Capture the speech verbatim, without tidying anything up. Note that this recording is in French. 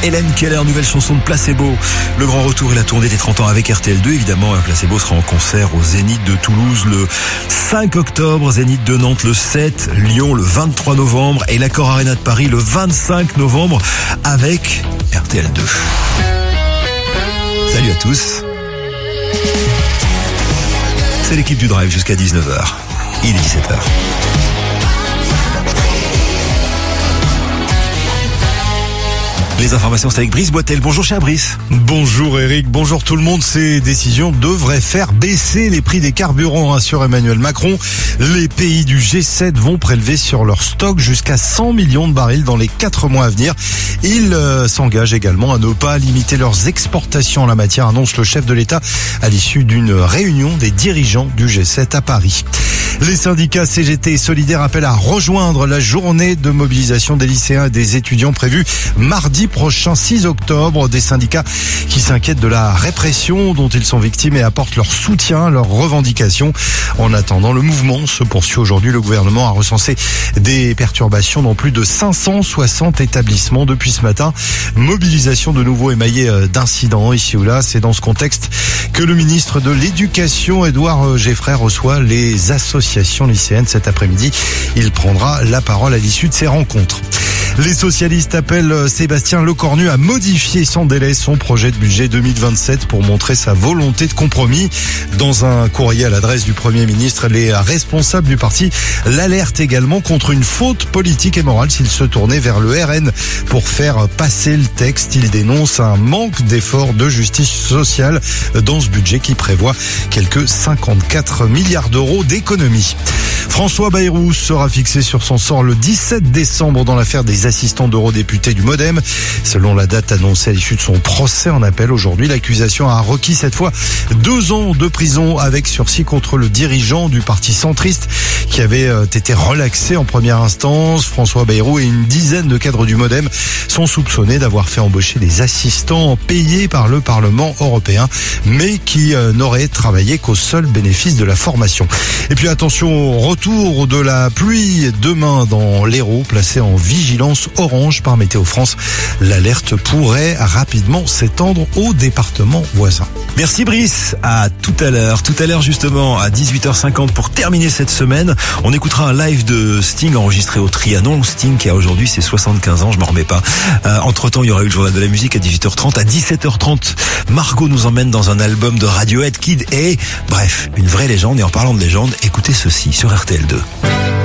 Hélène Keller, nouvelle chanson de Placebo. Le grand retour et la tournée des trente ans avec R T L deux. Évidemment, Placebo sera en concert au Zénith de Toulouse le cinq octobre, Zénith de Nantes le sept, Lyon le vingt-trois novembre et l'Accor Arena de Paris le vingt-cinq novembre avec R T L deux. Salut à tous. C'est l'équipe du Drive jusqu'à dix-neuf heures. Il est dix-sept heures. Les informations, c'est avec Brice Boitel. Bonjour cher Brice. Bonjour Eric, bonjour tout le monde. Ces décisions devraient faire baisser les prix des carburants, rassure Emmanuel Macron. Les pays du G sept vont prélever sur leur stock jusqu'à cent millions de barils dans les quatre mois à venir. Ils euh, s'engagent également à ne pas limiter leurs exportations en la matière, annonce le chef de l'État à l'issue d'une réunion des dirigeants du G sept à Paris. Les syndicats C G T et Solidaires appellent à rejoindre la journée de mobilisation des lycéens et des étudiants prévue mardi prochain six octobre. Des syndicats qui s'inquiètent de la répression dont ils sont victimes et apportent leur soutien, leurs revendications. En attendant, le mouvement se poursuit aujourd'hui. Le gouvernement a recensé des perturbations dans plus de cinq cent soixante établissements depuis ce matin. Mobilisation de nouveau émaillée d'incidents ici ou là. C'est dans ce contexte que le ministre de l'Éducation, Édouard Geffray, reçoit les associations lycéennes cet après-midi. Il prendra la parole à l'issue de ces rencontres. Les socialistes appellent Sébastien Lecornu à modifier sans délai son projet de budget deux mille vingt-sept pour montrer sa volonté de compromis. Dans un courrier à l'adresse du Premier ministre, les responsables du parti l'alertent également contre une faute politique et morale s'il se tournait vers le R N pour faire passer le texte. Il dénonce un manque d'efforts de justice sociale dans ce budget qui prévoit quelques cinquante-quatre milliards d'euros d'économies. François Bayrou sera fixé sur son sort le dix-sept décembre dans l'affaire des assistants d'eurodéputés du Modem. Selon la date annoncée à l'issue de son procès en appel aujourd'hui, l'accusation a requis cette fois deux ans de prison avec sursis contre le dirigeant du parti centriste qui avait été relaxé en première instance. François Bayrou et une dizaine de cadres du Modem sont soupçonnés d'avoir fait embaucher des assistants payés par le Parlement européen, mais qui n'auraient travaillé qu'au seul bénéfice de la formation. Et puis attention, retour de la pluie demain dans l'Hérault, placé en vigilance orange par Météo France. L'alerte pourrait rapidement s'étendre aux départements voisins. Merci Brice, à tout à l'heure. Tout à l'heure justement à dix-huit heures cinquante pour terminer cette semaine. On écoutera un live de Sting enregistré au Trianon. Sting qui a aujourd'hui ses soixante-quinze ans, je m'en remets pas. Euh, entre temps il y aura eu le journal de la musique à dix-huit heures trente. À dix-sept heures trente, Margot nous emmène dans un album de Radiohead, Kid A. Bref, une vraie légende. Et en parlant de légende, écoutez ceci sur R T L deux.